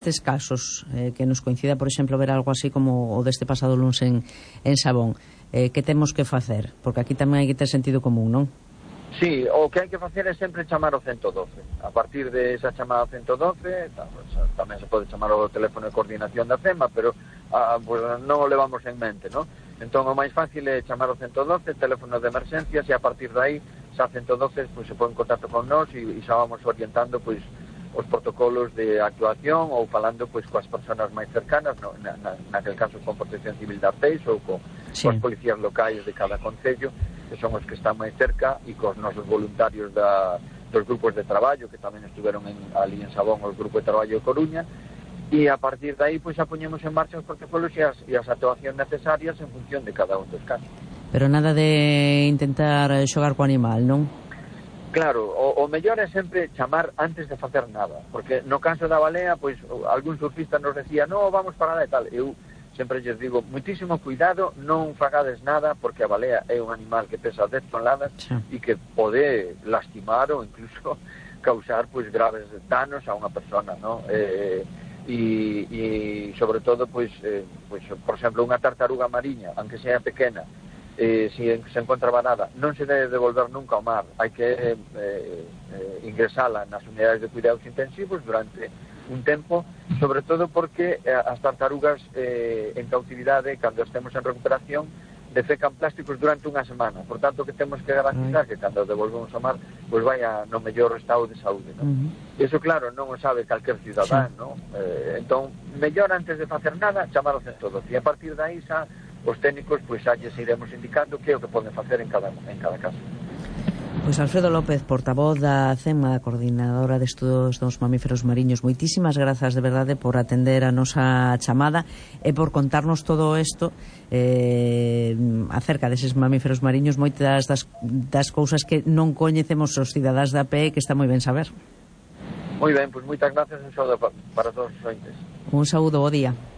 Estes casos, que nos coincida, por exemplo, ver algo así como o deste pasado luns en Sabón, que temos que facer? Porque aquí tamén hai que ter sentido común, non? Sí, o que hai que facer é sempre chamar ao 112. A partir de esa chamada ao 112, tamén se pode chamar ao teléfono de coordinación da FEMA, pero pues, non o levamos en mente, non? Entón, o máis fácil é chamar ao 112, teléfono de emergencias, e a partir de aí, xa 112, pues, se pon en contacto con nós e xa vamos orientando, pues, os protocolos de actuación ou falando pois coas persoas máis cercanas, naquele caso con Protección Civil da Arteis ou coas policías locais de cada concello, que son os que están máis cerca, e cos nosos voluntarios dos grupos de traballo que tamén estuveron ali en Sabón, os grupos de traballo de Coruña, e a partir de aí pois a poñemos en marcha os protocolos e as actuacións necesarias en función de cada un dos casos. Pero nada de intentar xogar co animal, non? Claro, o mellor é sempre chamar antes de facer nada, porque no caso da balea, pois algún surfista nos decía, no, vamos para lá e tal. Eu sempre lles digo, muitísimo cuidado, non fagades nada, porque a balea é un animal que pesa 10 toneladas e que pode lastimar ou incluso causar pois graves danos a unha persona, ¿no? E sobre todo, pois, por exemplo, unha tartaruga mariña, aunque sea pequena, se encontra varada, non se debe devolver nunca ao mar, hai que ingresala nas unidades de cuidados intensivos durante un tempo, sobre todo porque as tartarugas en cautividade, cando estemos en recuperación, defecan plásticos durante unha semana, por tanto que temos que garantizar que cando devolvemos ao mar pois vai no mellor estado de saúde, non? Iso claro, non o sabe calquer cidadán, non? Entón, mellor antes de facer nada, chamar ao 112, e a partir de aí xa os técnicos, pois xa lles iremos indicando que é o que poden facer en cada caso. Pois Alfredo López, portavoz da CEMA, da Coordinadora de Estudos dos Mamíferos Mariños, moitísimas grazas de verdade por atender a nosa chamada e por contarnos todo isto acerca deses mamíferos mariños, moitas das cousas que non coñecemos os cidadáns da pé, que está moi ben saber. Moi ben, pois moitas grazas, un saúdo para todos os ointes. Un saúdo, bo día.